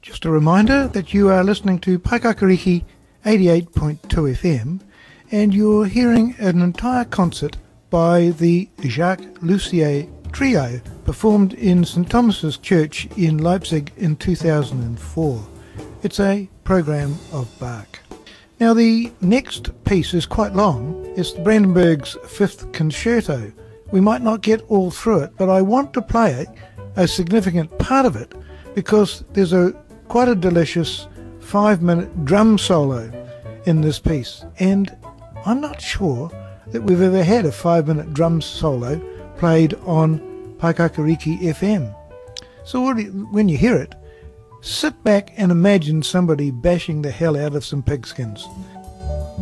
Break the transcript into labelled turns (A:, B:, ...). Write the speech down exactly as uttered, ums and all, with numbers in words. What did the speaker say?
A: Just a reminder that you are listening to Paikakariki eighty-eight point two F M, and you're hearing an entire concert by the Jacques Lussier Trio, performed in Saint Thomas's Church in Leipzig in two thousand four. It's a program of Bach. Now the next piece is quite long. It's Brandenburg's Fifth Concerto. We might not get all through it, but I want to play a significant part of it because there's a quite a delicious five-minute drum solo in this piece, and I'm not sure that we've ever had a five-minute drum solo played on Paikakariki F M. So when you hear it, sit back and imagine somebody bashing the hell out of some pigskins.